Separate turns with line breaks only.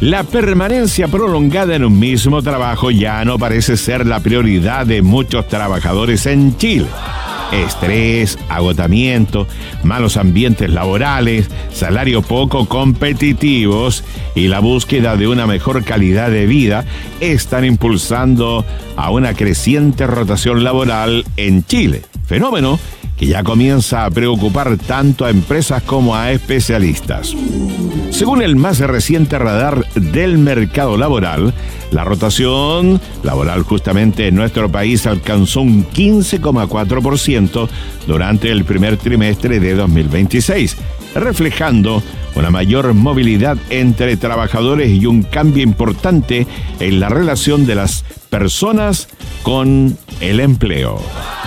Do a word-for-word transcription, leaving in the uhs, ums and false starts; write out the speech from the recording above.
La permanencia prolongada en un mismo trabajo ya no parece ser la prioridad de muchos trabajadores en Chile. Estrés, agotamiento, malos ambientes laborales, salarios poco competitivos y la búsqueda de una mejor calidad de vida están impulsando a una creciente rotación laboral en Chile, fenómeno que ya comienza a preocupar tanto a empresas como a especialistas. Según el más reciente radar del mercado laboral, la rotación laboral justamente en nuestro país alcanzó un quince coma cuatro por ciento durante el primer trimestre de dos mil veintiséis, reflejando una mayor movilidad entre trabajadores y un cambio importante en la relación de las personas con el empleo.